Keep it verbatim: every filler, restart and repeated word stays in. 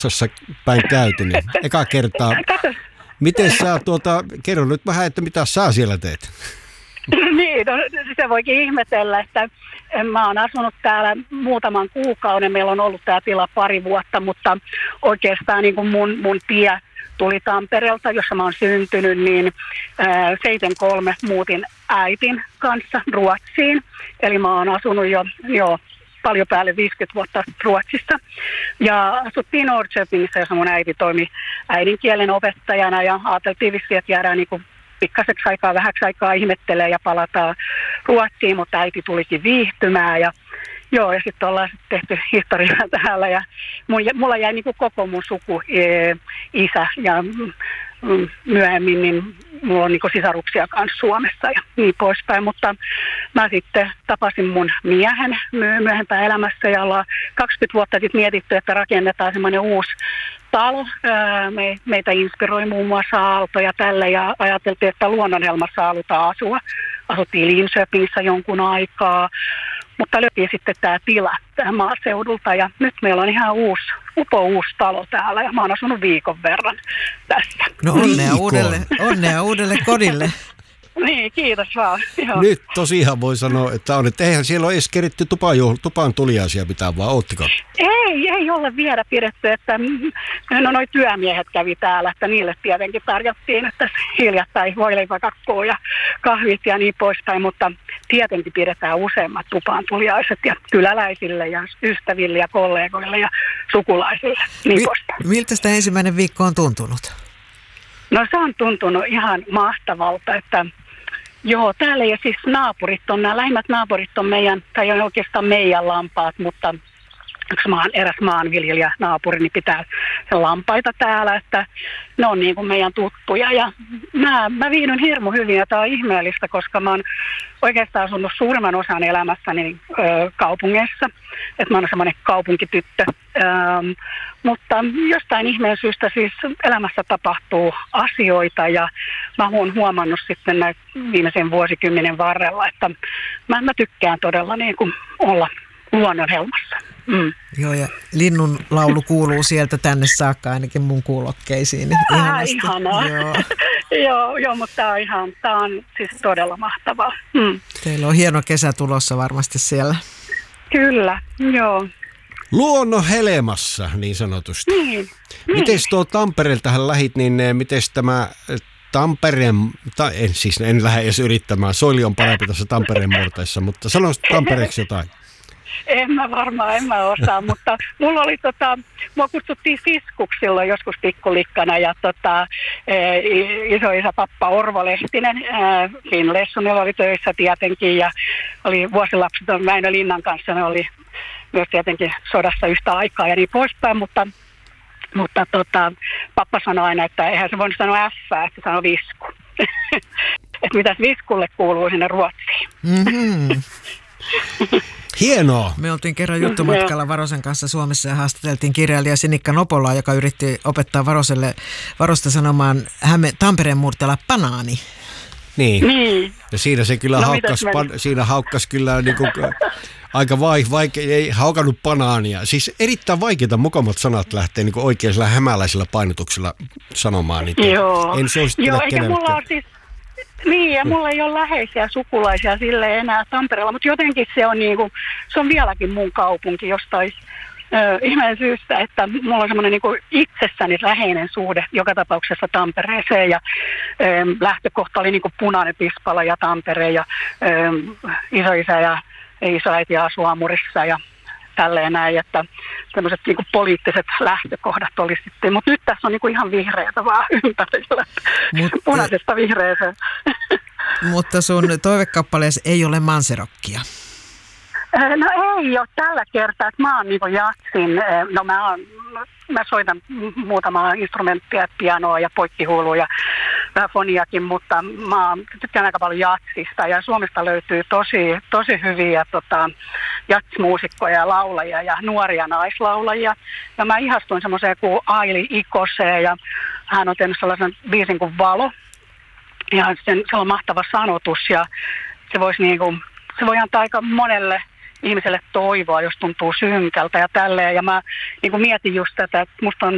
tuossa päin käyty, niin eka kertaa. Miten sä tuota, kerro nyt vähän, että mitä sä siellä teet? Niin, no, se voikin ihmetellä, että mä oon asunut täällä muutaman kuukauden. Meillä on ollut tää tila pari vuotta, mutta oikeastaan niin kuin mun, mun tie tuli Tampereelta, jossa mä oon syntynyt, niin seitsemänkymmentäkolme muutin äitin kanssa Ruotsiin. Eli mä oon asunut jo, jo paljon päälle viisikymmentä vuotta Ruotsissa. Ja asuttiin Norrköpingissa, jossa mun äiti toimi äidinkielen opettajana ja ajateltiin vissiin, että jäädään niin kuin pikkaseksi aikaa, vähäksi aikaa ihmettelee ja palataan Ruotsiin, mutta äiti tulikin viihtymään ja joo, ja sitten ollaan sit tehty historiaa täällä ja mun, mulla jäi niin kuin koko mun suku, e, isä ja mm, myöhemmin niin mulla on niin kuin sisaruksia kanssa Suomessa ja niin poispäin, mutta mä sitten tapasin mun miehen myöhempään elämässä ja ollaan kaksikymmentä vuotta sitten mietitty, että rakennetaan semmoinen uusi talo. Me, meitä inspiroi muun muassa Aalto ja tällä ja ajateltiin, että Luonnonhelmassa halutaan asua. Asuttiin Linköpingissä jonkun aikaa, mutta löytiin sitten tämä tila tähän maaseudulta ja nyt meillä on ihan uusi, upo uusi talo täällä ja mä oon asunut viikon verran tässä. No onnea uudelle, onnea uudelle kodille. Niin, kiitos vaan. Joo. Nyt tosiaan voi sanoa, että on, että eihän siellä ole edes keritty tupaan, tupaan tuliaisia pitää, vaan oottiko? Ei, ei ole vielä pidetty, että no noi työmiehet kävi täällä, että niille tietenkin tarjottiin, että hiljattain voileipäkakkua ja kahvit ja niin poispäin, mutta tietenkin pidetään useammat tupaan tuliaiset ja kyläläisille ja ystäville ja kollegoille ja sukulaisille, niin Mi- poispäin. Miltä sitä ensimmäinen viikko on tuntunut? No se on tuntunut ihan mahtavalta, että joo, täällä ja siis naapurit on, nämä lähimmät naapurit on meidän, tai on oikeastaan meidän lampaat, mutta yksi maan, eräs maanviljelijä naapurini pitää lampaita täällä, että ne on niin kuin meidän tuttuja ja mä, mä viihdyn hirmu hyvin ja tämä on ihmeellistä, koska mä oon oikeastaan asunut suurimman osan elämässäni ö, kaupungeissa, että mä oon semmoinen kaupunkityttö, ö, mutta jostain ihmeen syystä siis elämässä tapahtuu asioita ja mä oon huomannut sitten näin viimeisen vuosikymmenen varrella, että mä, mä tykkään todella niin kuin olla Luonnonhelmassa. Mm. Joo, ja linnun laulu kuuluu sieltä tänne saakka ainakin mun kuulokkeisiin. Ah, ihanaa. Joo. joo, joo, mutta tämä on, ihan, tämä on siis todella mahtavaa. Mm. Teillä on hieno kesä tulossa varmasti siellä. Kyllä, joo. Luonnonhelmassa niin sanotusti. Niin. Mites tuo Tampereeltahan lähit, niin mites tämä Tampereen, ta, en siis en lähde edes yrittämään, soili on parempi tässä Tampereen murteessa, mutta sano Tampereeksi jotain. En mä varmaan, en mä osaa, mutta mulla oli tota, mua kutsuttiin Fiskuksi silloin joskus pikkulikkana ja tota, isoisä pappa Orvo Lehtinen, Finn Lessonilla oli töissä tietenkin ja oli vuosilapset Väinö Linnan kanssa, ne oli myös tietenkin sodassa yhtä aikaa ja niin poispäin, mutta, mutta tota, pappa sanoi aina, että eihän se voinut sanoa F, että se sanoi Visku. Että mitäs Viskulle kuuluu sinne Ruotsiin. Mm-hmm. Hienoa. Me oltiin kerran juttumatkalla Varosen kanssa Suomessa ja haastateltiin kirjailija Sinikka Nopolaa, joka yritti opettaa Varoselle, Varosta sanomaan Häme, Tampereen murteella banaani. Niin. niin. Ja siinä se kyllä no, haukkas, pan, siinä haukkas kyllä niin kuin, aika vaikea, ei haukannut banaania. Siis erittäin vaikeita mukamat sanat lähtee niin oikein hämäläisillä painotuksilla sanomaan niitä. Joo. En suosittele Joo, eikä kenellekään. mulla on siis niin, ja mulla ei ole läheisiä sukulaisia sille enää Tampereella, mutta jotenkin se on, niinku, se on vieläkin mun kaupunki jostain ö, ihmeen syystä, että mulla on semmoinen niinku itsessäni läheinen suhde joka tapauksessa Tampereeseen, ja ö, lähtökohta oli niinku Punainen Pispala ja Tampere, ja ö, isoisä ja isoäiti asuu Amurissa, ja tälleen näin, että tämmöiset niinku poliittiset lähtökohdat oli sitten, mutta nyt tässä on niinku ihan vihreätä vaan ympärillä, mutta, punaisesta vihreäseen. Mutta sun toivekappaleesi ei ole manserokkia. No ei ole tällä kertaa, että mä oon niinku jatsin, no mä, oon, mä soitan muutamaa instrumenttia, pianoa ja poikkihuulua ja vähän foniakin, mutta mä tykkään aika paljon jatsista ja Suomesta löytyy tosi, tosi hyviä tota, jatsmuusikkoja ja laulajia ja nuoria naislaulajia. Ja mä ihastuin semmoiseen kuin Aili Ikoseen ja hän on tehnyt sellaisen biisin kuin Valo. Ja sen, se on mahtava sanotus ja se voisi niinku, se voi antaa aika monelle ihmiselle toivoa, jos tuntuu synkältä ja tälleen. Ja mä niin kuin mietin just tätä, että musta on